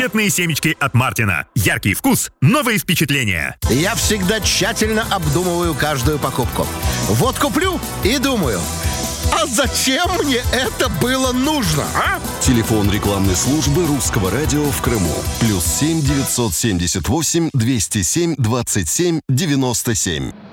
Конфетные семечки от Мартина. Яркий вкус, новые впечатления. Я всегда тщательно обдумываю каждую покупку. Вот куплю и думаю, а зачем мне это было нужно, а? Телефон рекламной службы Русского радио в Крыму. +7 978 207 27 97.